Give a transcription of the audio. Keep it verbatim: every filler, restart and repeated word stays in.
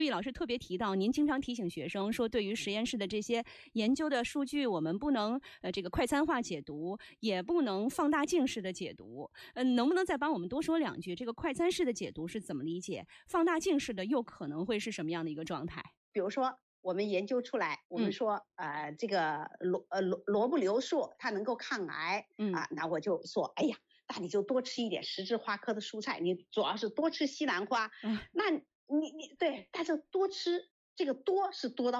玉老师特别提到，您经常提醒学生说，对于实验室的这些研究的数据，我们不能呃这个快餐化解读，也不能放大镜式的解读。嗯、呃，能不能再帮我们多说两句？这个快餐式的解读是怎么理解？放大镜式的又可能会是什么样的一个状态？ 比如说，我们研究出来，我们说，嗯、呃，这个萝呃萝萝卜硫素它能够抗癌，嗯啊，那我就说，哎呀，那你就多吃一点十字花科的蔬菜，你主要是多吃西兰花，嗯、那你你对，但是多吃这个多是多到。